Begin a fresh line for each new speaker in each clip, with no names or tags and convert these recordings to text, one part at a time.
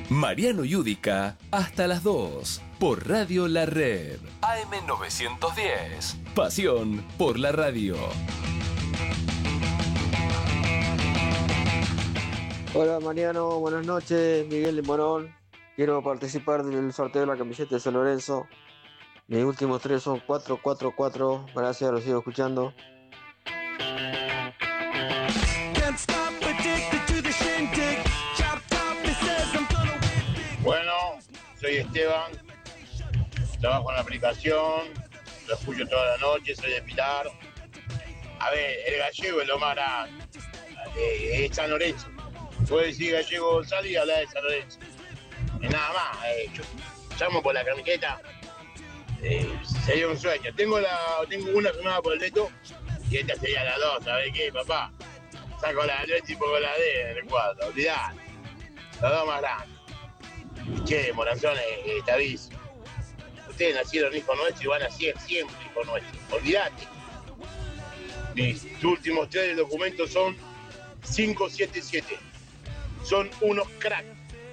Mariano Yudica hasta las 2 por Radio La Red. AM910. Pasión por la radio.
Hola Mariano, buenas noches. Miguel de Morón. Quiero participar del sorteo de la camiseta de San Lorenzo. Mis últimos 3 son 444. Gracias, los sigo escuchando.
Bueno, soy Esteban, trabajo en la aplicación, lo escucho toda la noche, soy de Pilar. A ver, el gallego es lo más grande, es San Lorenzo. Puedes decir gallego González y hablar de San Lorenzo. Y nada más, yo llamo por la camiseta, sería un sueño. Tengo una firmada por el Leto y esta sería la 2, ¿sabés qué, papá? Saco la leche y pongo la D en el cuadro, olvidate. Los dos más grandes. Che, Moranzón, te aviso. Ustedes nacieron hijos nuestros y van a ser siempre hijos nuestros. Olvidate. Mis últimos 3 documentos son 577. Son unos cracks.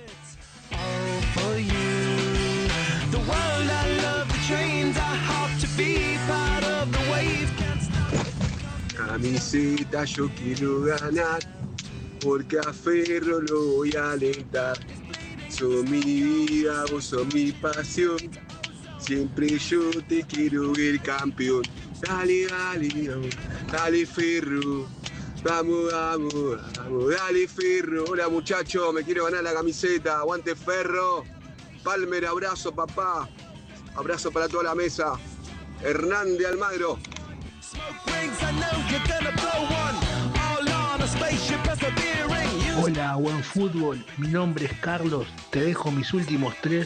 Camiseta yo quiero ganar, porque a Ferro lo voy a alentar. Sos mi vida, vos sos mi pasión, siempre yo te quiero ver campeón. Dale, dale, dale Ferro, vamos, vamos, vamos, dale Ferro. Hola muchachos, me quiero ganar la camiseta, aguante Ferro. Palmer, abrazo papá, abrazo para toda la mesa. Hernán de Almagro.
Hola, buen fútbol. Mi nombre es Carlos. Te dejo mis últimos 3.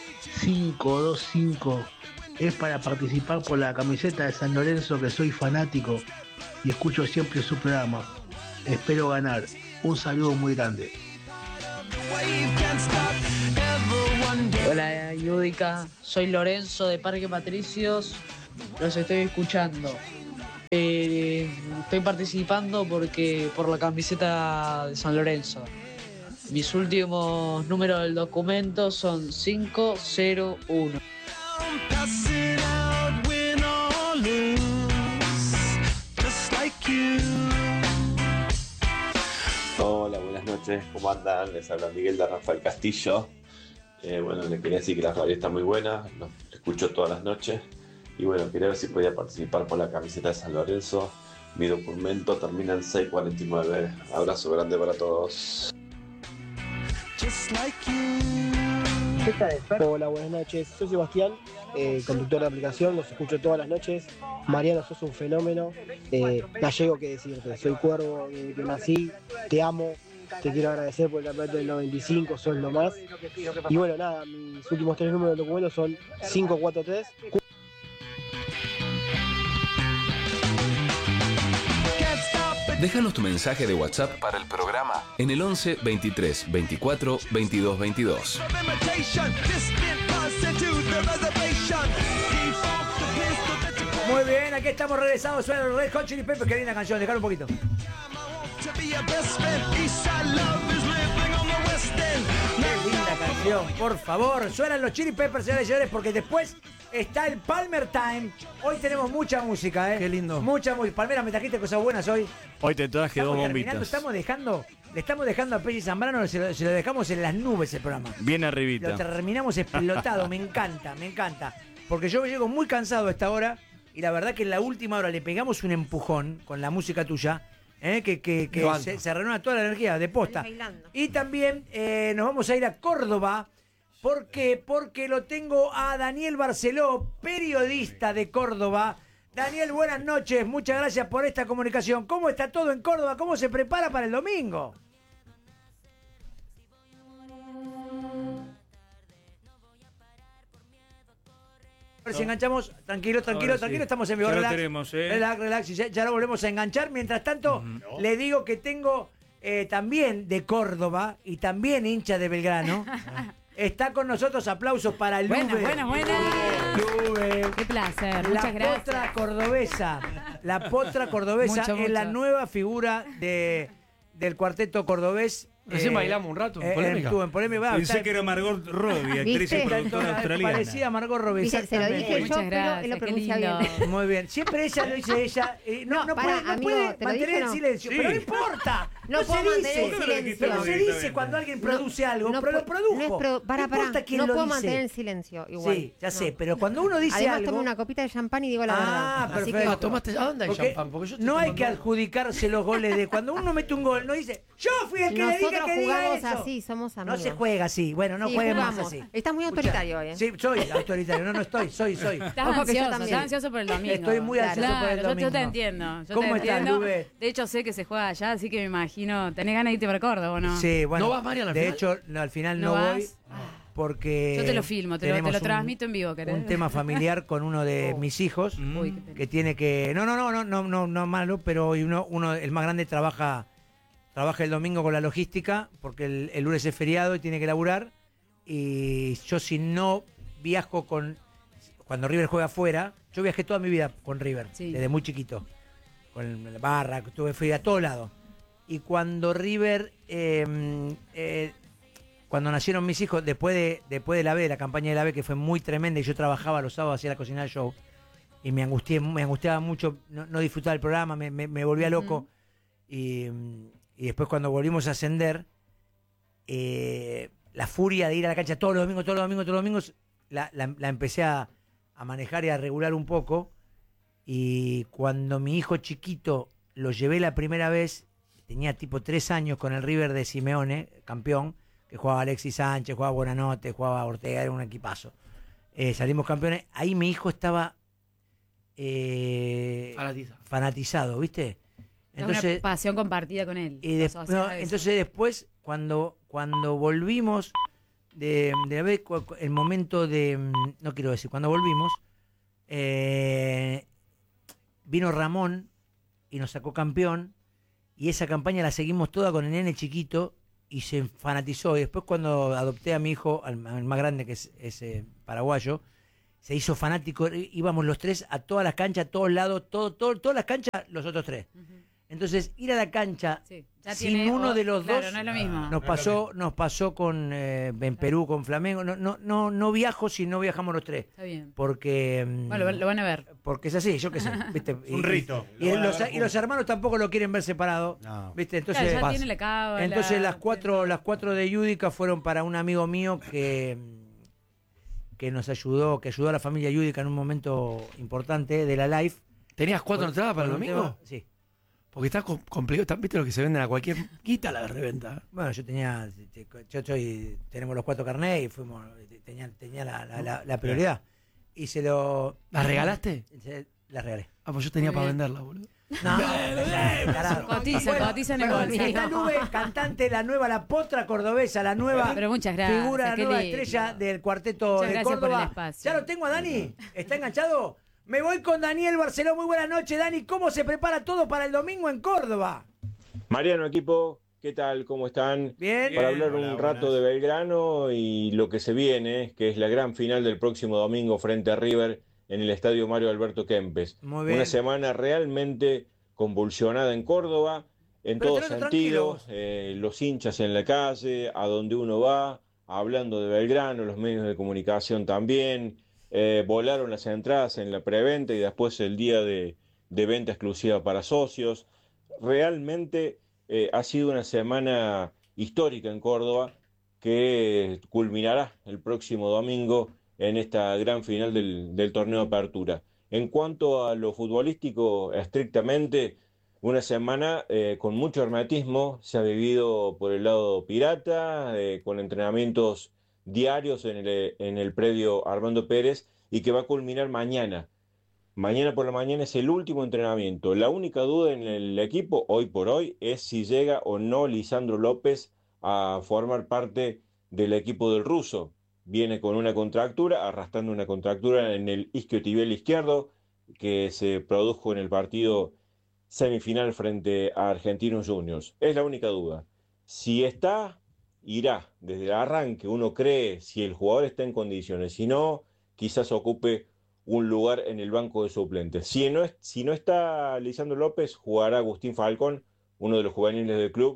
525. Es para participar por la camiseta de San Lorenzo, que soy fanático y escucho siempre su programa. Espero ganar. Un saludo muy grande.
Hola Yudica, soy Lorenzo de Parque Patricios. Los estoy escuchando. Estoy participando por la camiseta de San Lorenzo. Mis últimos números del documento son 501.
Hola, buenas noches, ¿cómo andan? Les habla Miguel de Rafael Castillo. Bueno, les quería decir que la radio está muy buena, los escucho todas las noches. Y bueno, quería ver si podía participar por la camiseta de San Lorenzo. Mi documento termina en 649. Abrazo grande para todos.
Hola, buenas noches. Soy Sebastián, conductor de aplicación. Los escucho todas las noches. Mariano, sos un fenómeno. Gallego, que decirte. Soy Cuervo, que nací. Te amo. Te quiero agradecer por el campeonato del 95. Sos lo más. Y bueno, nada, mis últimos 3 números de documento son 543.
Déjanos tu mensaje de WhatsApp para el programa en el 11 23 24 22 22.
Muy bien, aquí estamos regresados. Suena los Red Hot Chili Peppers. Qué linda canción, dejalo un poquito. Qué linda canción, por favor. Suenan los Chili Peppers, señores y señores, porque después está el Palmer Time. Hoy tenemos mucha música, ¿eh?
Qué lindo.
Mucha música. Palmera, me trajiste cosas buenas hoy.
Hoy te traje dos bombitas.
Le estamos dejando a Pelle Zambrano, se lo dejamos en las nubes el programa.
Bien arribita.
Lo terminamos explotado, me encanta. Porque yo llego muy cansado a esta hora y la verdad que en la última hora le pegamos un empujón con la música tuya, que se renueva toda la energía de posta. Y también nos vamos a ir a Córdoba. ¿Por qué? Porque lo tengo a Daniel Barceló, periodista de Córdoba. Daniel, buenas noches, muchas gracias por esta comunicación. ¿Cómo está todo en Córdoba? ¿Cómo se prepara para el domingo? A ver si enganchamos. Tranquilo, estamos en vivo.
Ya
Relax,
lo tenemos,
relax, ya lo volvemos a enganchar. Mientras tanto, le digo que tengo también de Córdoba y también hincha de Belgrano. Está con nosotros, aplausos para Lube.
Buena.
Lube.
Qué placer, muchas gracias.
La potra cordobesa
Mucho.
es la nueva figura del cuarteto cordobés.
Recién bailamos un rato, polémica.
Estuvo en polémica.
Pensé que era Margot Robbie, actriz y productora australiana.
Parecía Margot Robbie.
Se lo dije yo, pero él lo pronuncia bien.
Muy bien. Siempre ella lo dice ella. No puede mantener el silencio. Pero no importa. No se dice. No se dice cuando alguien produce algo. Pero lo produjo. No importa quién lo dice.
No puedo mantener el silencio igual.
Sí, ya sé. Pero cuando uno dice algo...
Además tomo una copita de champán y digo la verdad.
Perfecto.
¿Tomaste? ¿A dónde hay champán?
No hay que adjudicarse los goles de... Cuando uno mete un gol, no dice... Yo fui el que le dije que diga eso.
Así, somos amigos.
No se juega así. Bueno, no juguemos así.
Estás muy autoritario hoy, ¿eh?
Sí, soy autoritario. No estoy. Soy.
Estás ansioso por el domingo.
Estoy muy ansioso por el domingo.
Yo te entiendo.
¿Cómo estás, Lube?
De hecho, sé que se juega allá, así que me imagino... ¿Tenés ganas de irte para Córdoba o no?
Sí, bueno.
¿No vas, Mariana, al
de
final?
hecho, al final no voy. Porque
yo te lo filmo, te lo transmito en vivo, ¿querés?
Un tema familiar con uno de mis hijos que tiene que... No malo, pero uno el más grande trabaja el domingo con la logística porque el lunes es feriado y tiene que laburar. Y yo si no viajo cuando River juega afuera, yo viajé toda mi vida con River, desde muy chiquito. Con la barra, fui a todos lados. Y cuando River... cuando nacieron mis hijos, después de la B, la campaña de la B, que fue muy tremenda, y yo trabajaba los sábados, hacía la cocina del show, y me angustiaba mucho no disfrutar el programa, me volvía loco. Y después cuando volvimos a ascender, la furia de ir a la cancha todos los domingos, la empecé a manejar y a regular un poco. Y cuando mi hijo chiquito lo llevé la primera vez, tenía tipo 3 años con el River de Simeone, campeón, que jugaba Alexis Sánchez, jugaba Buenanote, jugaba Ortega, era un equipazo. Salimos campeones. Ahí mi hijo estaba fanatizado, ¿viste?
Entonces, una pasión compartida con él.
Entonces después, cuando volvimos de la vez, el momento de... No quiero decir, cuando volvimos, vino Ramón y nos sacó campeón, y esa campaña la seguimos toda con el nene chiquito, y se fanatizó. Y después cuando adopté a mi hijo, al más grande, que es paraguayo, se hizo fanático. Íbamos los 3 a todas las canchas, a todos lados, todas las canchas, los otros 3. Entonces, ir a la cancha sin uno de los dos,
no es lo mismo.
Nos pasó en Perú con Flamengo. No viajo si no viajamos los 3.
Está bien.
Porque...
Bueno, lo van a ver.
Porque es así, yo qué sé. ¿Viste?
Un rito.
Y los hermanos tampoco lo quieren ver separado.
No.
¿Viste? Entonces,
ya tiene la cábala.
Entonces las cuatro de Yudica fueron para un amigo mío que nos ayudó, que ayudó a la familia Yudica en un momento importante de la live.
¿Tenías 4 entradas para el domingo?
Sí.
Porque está complicado, ¿viste lo que se venden a cualquier quita la reventa?
Bueno, tenemos los 4 carnés y tenía la prioridad. Y se lo...
¿La regalaste?
La regalé.
Pues yo tenía para venderla, boludo.
No,
cotiza negocio.
Está Nube, cantante, la nueva, la potra cordobesa, la nueva figura, la nueva estrella del cuarteto de Córdoba. ¿Ya lo tengo a Dani? ¿Está enganchado? Me voy con Daniel Barceló. Muy buenas noches, Dani. ¿Cómo se prepara todo para el domingo en Córdoba?
Mariano, equipo, ¿qué tal? ¿Cómo están?
Bien.
Para hablar un rato de Belgrano y lo que se viene, que es la gran final del próximo domingo frente a River en el Estadio Mario Alberto Kempes.
Muy bien.
Una semana realmente convulsionada en Córdoba, en todos sentidos. Los hinchas en la calle, a donde uno va, hablando de Belgrano, los medios de comunicación también. Volaron las entradas en la preventa y después el día de venta exclusiva para socios. Realmente ha sido una semana histórica en Córdoba que culminará el próximo domingo en esta gran final del torneo de apertura. En cuanto a lo futbolístico, estrictamente, una semana con mucho hermetismo se ha vivido por el lado pirata, con entrenamientos diarios en el predio Armando Pérez y que va a culminar mañana. Mañana por la mañana es el último entrenamiento. La única duda en el equipo hoy por hoy es si llega o no Lisandro López a formar parte del equipo del ruso. Viene con una contractura, arrastrando una contractura en el isquiotibial izquierdo que se produjo en el partido semifinal frente a Argentinos Juniors. Es la única duda. Si está, irá desde el arranque, uno cree, si el jugador está en condiciones. Si no, quizás ocupe un lugar en el banco de suplentes. Si no está Lisandro López, jugará Agustín Falcón, uno de los juveniles del club,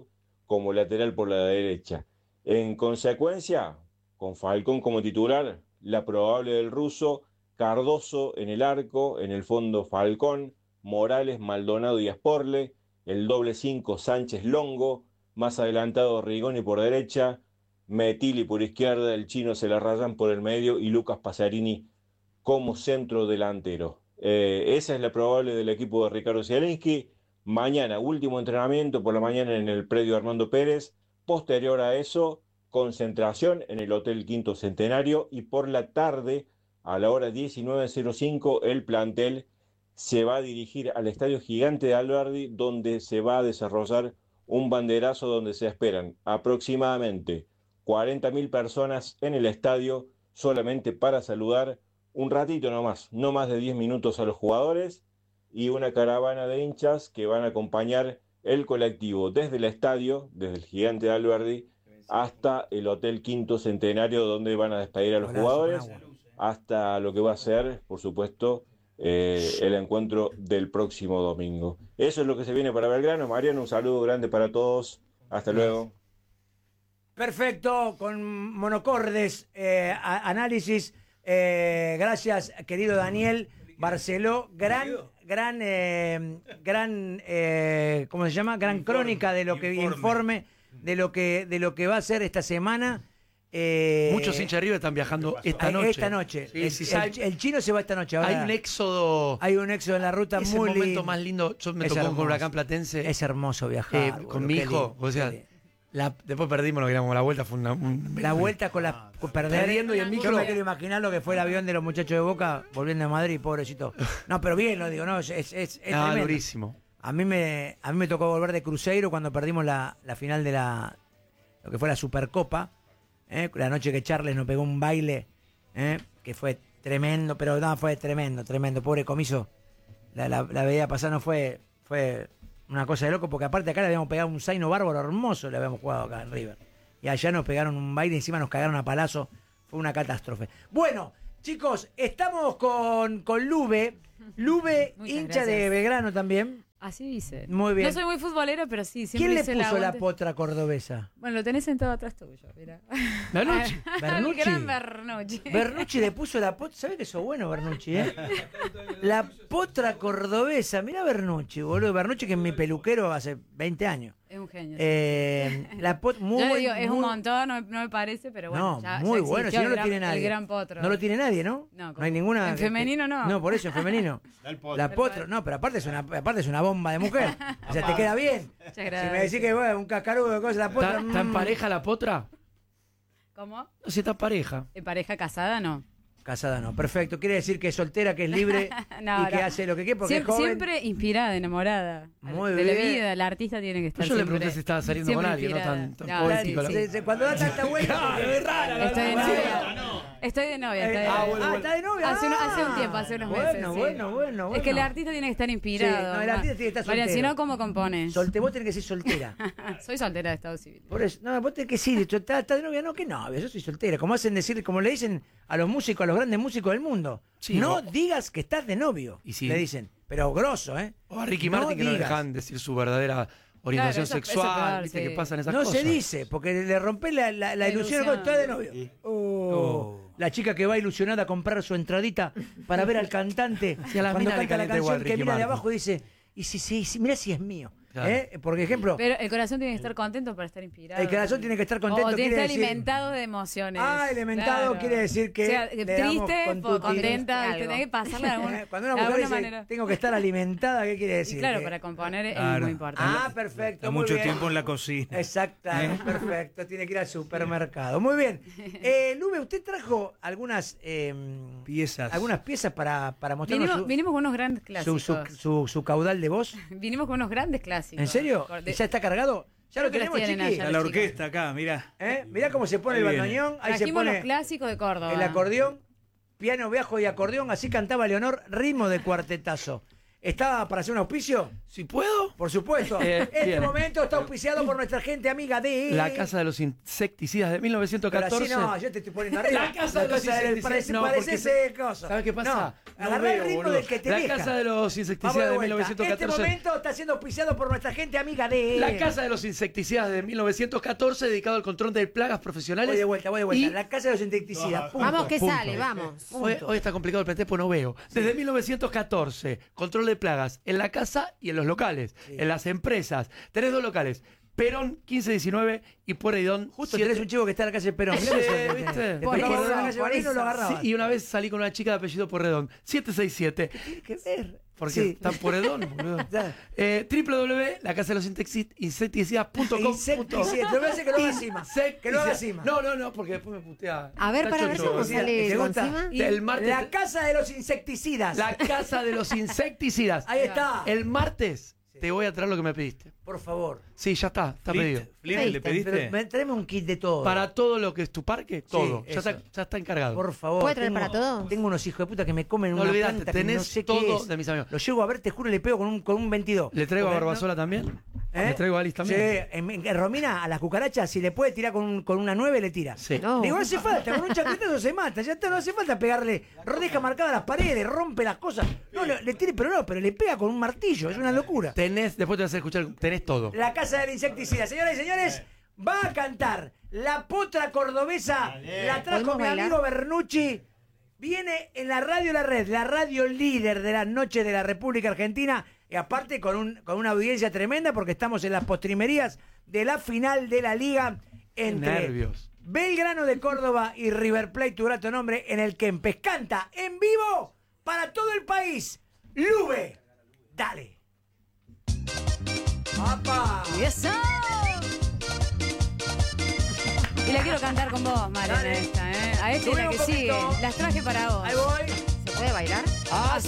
como lateral por la derecha. En consecuencia, con Falcón como titular, la probable del ruso, Cardoso en el arco, en el fondo Falcón, Morales, Maldonado y Esporle, el doble 5 Sánchez Longo, más adelantado Rigoni por derecha, Metilli por izquierda, el Chino se la rayan por el medio y Lucas Pasarini como centro delantero. Esa es la probable del equipo de Ricardo Zielinski. Mañana, último entrenamiento por la mañana en el predio Armando Pérez. Posterior a eso, concentración en el Hotel Quinto Centenario y por la tarde, a la hora 19:05, el plantel se va a dirigir al Estadio Gigante de Alberdi, donde se va a desarrollar un banderazo donde se esperan aproximadamente 40.000 personas en el estadio solamente para saludar un ratito nomás, no más de 10 minutos a los jugadores y una caravana de hinchas que van a acompañar el colectivo desde el estadio, desde el Gigante de Alberdi, hasta el Hotel Quinto Centenario, donde van a despedir a los jugadores, hasta lo que va a ser, por supuesto, el encuentro del próximo domingo. Eso es lo que se viene para Belgrano. Mariano, un saludo grande para todos. Hasta luego.
Perfecto, con monocordes, análisis. Gracias, querido Daniel Barceló. Gran, ¿cómo se llama? Gran crónica de lo que informe de lo que va a ser esta semana.
Muchos hinchas de River están viajando esta noche.
Esta noche.
Sí,
El Chino se va esta noche. Ahora,
hay un éxodo.
Hay un éxodo en la ruta
es
muy
el momento más lindo. Yo me tocó con Huracán Platense.
Es hermoso viajar.
Con mi hijo. O sea, después perdimos, nos quedamos la vuelta. Fue
la vuelta con perdiendo y el micro. Yo me quiero imaginar lo que fue el avión de los muchachos de Boca volviendo a Madrid, pobrecito. No, pero bien lo digo, no, es tremendo.
Durísimo.
A mí me tocó volver de Cruzeiro cuando perdimos la final de lo que fue la Supercopa. La noche que Charles nos pegó un baile, que fue tremendo, pero no, fue tremendo. Pobre Comiso, la veía pasar, no fue una cosa de loco, porque aparte acá le habíamos pegado un zaino bárbaro hermoso, le habíamos jugado acá en River. Y allá nos pegaron un baile y encima nos cagaron a palazo, fue una catástrofe. Bueno, chicos, estamos con Lube, hincha de Belgrano también.
Así dice.
Muy bien.
No soy muy futbolero, pero sí, siempre
¿Quién le puso la potra cordobesa?
Bueno, lo tenés sentado atrás tuyo, mira.
Bernucci.
El gran Bernucci.
Bernucci le puso la potra. ¿Sabés que sos bueno, Bernucci, La potra cordobesa. Mirá Bernucci, boludo. Bernucci, que es mi peluquero hace 20 años.
Es un genio.
Muy
yo le digo, es un montón, no me parece, pero bueno.
No, muy bueno, si no lo tiene nadie.
El gran potro.
No lo tiene nadie, ¿no? No hay ninguna.
En femenino no.
No, por eso, en femenino. La potra, no, pero aparte es una bomba de mujer. O sea, te queda bien. Si me decís que bueno, un cascarudo de cosas, la potra.
¿Está en pareja la potra?
¿Cómo?
No, si está en pareja.
¿En pareja casada no?
Casada no, perfecto. Quiere decir que es soltera, que es libre y que hace lo que quiere porque es joven.
Siempre inspirada, enamorada.
Muy
de
bien.
la vida, el artista tiene que estar
yo
siempre.
le pregunté si estaba saliendo con alguien, no tan poético.
Sí. Cuando da tanta vuelta, es rara.
Estoy de novia. Estoy de novia.
¿está de novia?
Hace un tiempo, hace unos meses.
Bueno.
Es que el artista tiene que estar inspirado.
Sí, no, el artista tiene que estar soltero.
Si no, ¿cómo compones?
Vos tenés que ser soltera.
Soy soltera de Estado Civil.
Por eso, no, vos tenés que decir, ¿estás de novia? No, que novia, yo soy soltera. Como le dicen a los músicos, a los grandes músicos del mundo.
Sí,
no digas que estás de novio.
Y sí.
Le dicen, pero grosso,
O a Ricky Martin que no dejan decir su verdadera orientación sexual, viste que pasan esas cosas.
No se dice, porque le rompés la ilusión. Estás de novio. La chica que va ilusionada a comprar su entradita para ver al cantante cuando canta la canción, que mira de abajo y dice, mira si es mío. Claro. Por ejemplo.
Pero el corazón tiene que estar contento para estar inspirado.
El corazón tiene que estar contento.
O tiene que estar alimentado de emociones.
Alimentado quiere decir que.
O sea, triste, contenta, tenés que pasarle de alguna,
cuando una mujer dice,
manera.
Tengo que estar alimentada, ¿qué quiere decir?
Y claro, para componer es muy importante.
Perfecto.
Está mucho tiempo en la cocina.
Exacto, perfecto. Tiene que ir al supermercado. Muy bien. Lube, usted trajo algunas piezas. Algunas piezas para mostrarnos.
Vinimos con unos grandes clásicos.
Su caudal de voz.
Vinimos con unos grandes clásicos.
¿En serio? ¿Ya está cargado? Ya lo tenemos, Chiqui.
Está la orquesta acá, mirá.
Mirá cómo se pone el bandoneón. Ahí se pone
los clásicos de Córdoba.
El acordeón, piano, bajo y acordeón. Así cantaba Leonor, ritmo de cuartetazo. ¿Está para hacer un auspicio?
Si puedo.
Por supuesto. Este
bien.
momento está auspiciado por nuestra gente amiga de...
La Casa de los Insecticidas de 1914.
Pero así no, yo te estoy poniendo arriba.
La Casa de los Insecticidas. No,
parece ese cosa.
¿Sabes qué pasa?
No, agarrá el ritmo
boludo.
del que te
La
deja.
Casa de los Insecticidas de 1914.
Este momento está siendo auspiciado por nuestra gente amiga de...
La Casa de los Insecticidas de 1914, dedicado al control de plagas profesionales.
Voy de vuelta.
Y-
La Casa de los Insecticidas. Punto.
Vamos que
Punto.
sale, vamos.
Hoy está complicado el plantel, pues no veo. Desde 1914, control de plagas en la casa y en los locales, en las empresas. Tenés 2 locales, Perón 1519 y Pueyrredón.
Justo tenés un chico que está en la calle Perón.
Sí, ¿viste?
Por eso, la calle Perón no lo agarraba.
Sí, y una vez salí con una chica de apellido Pueyrredón, 767.
Tiene que ver.
Porque
Sí.
está en Pueyrredón, boludo. www.lacasadelosinsecticidas.com.
Insecticida. Lo que hace que lo haga encima. Que lo haga encima.
No, porque después me putea.
A ver, para ver cómo sale
¿Te
con
gusta?
encima.
El martes.
La Casa de los Insecticidas.
La Casa de los Insecticidas.
Ahí está.
El martes te voy a traer lo que me pediste.
Por favor.
Sí, ya está pedido.
¿Le pediste?
Pero traeme un kit de todo.
Para todo lo que es tu parque, todo.
eso.
Ya está encargado.
Por favor.
¿Puede traer para todos?
Tengo unos hijos de puta que me comen
No
una
olvidaste,
planta que
tenés
no sé
todo
qué es.
de mis amigos.
Lo llego a ver, te juro, le pego con un 22.
¿Le traigo a
Porque,
Barbasola
¿no?
también?
¿Eh?
¿Le traigo a Alice también?
Sí, en Romina, a las cucarachas, si le puede tirar con una 9, le tira.
Sí.
No.
Digo, no hace falta, con un chaquetazo se mata, ya está, no hace falta pegarle, deja marcadas las paredes, rompe las cosas. No, le tire, pero le pega con un martillo, es una locura.
Tenés, después te vas a escuchar, tenés todo.
La Casa del Insecticida. Señoras y señores, va a cantar la potra cordobesa, la trajo
¿Podemos
mi
bailar?
amigo Bernucci. Viene en la radio La Red, la radio líder de las noches de la República Argentina. Y aparte con una audiencia tremenda porque estamos en las postrimerías de la final de la liga entre
Nervios.
Belgrano de Córdoba y River Plate, tu grato nombre, en el Kempes. Canta en vivo para todo el país. Lube, dale. ¡Apa!
¡Eso! Y la quiero cantar con vos, Mariana,
Dale.
esta, ¿eh? A esta y la
Subime
que
un
sigue.
poquito.
Las traje para vos.
Ahí voy.
¿Se puede bailar?
Así.